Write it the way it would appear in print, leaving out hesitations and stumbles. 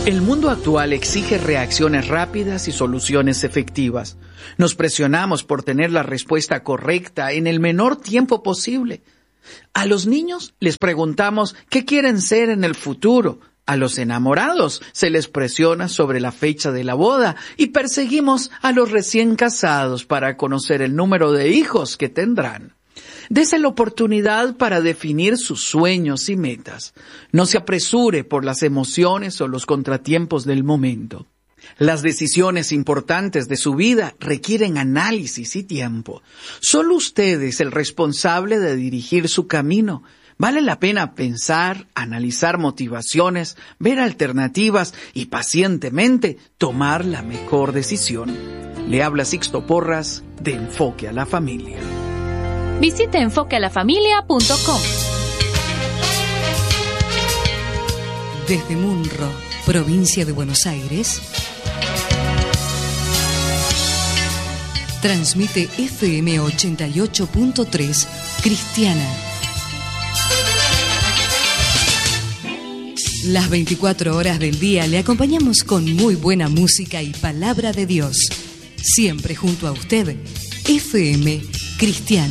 El mundo actual exige reacciones rápidas y soluciones efectivas. Nos presionamos por tener la respuesta correcta en el menor tiempo posible. A los niños les preguntamos qué quieren ser en el futuro. A los enamorados se les presiona sobre la fecha de la boda y perseguimos a los recién casados para conocer el número de hijos que tendrán. Dese la oportunidad para definir sus sueños y metas. No se apresure por las emociones o los contratiempos del momento. Las decisiones importantes de su vida requieren análisis y tiempo. Solo usted es el responsable de dirigir su camino. Vale la pena pensar, analizar motivaciones, ver alternativas y pacientemente tomar la mejor decisión. Le habla Sixto Porras de Enfoque a la Familia. Visite enfoquealafamilia.com. Desde Munro, provincia de Buenos Aires, transmite FM 88.3 Cristiana. Las 24 horas del día le acompañamos con muy buena música y palabra de Dios. Siempre junto a usted, FM Cristiana.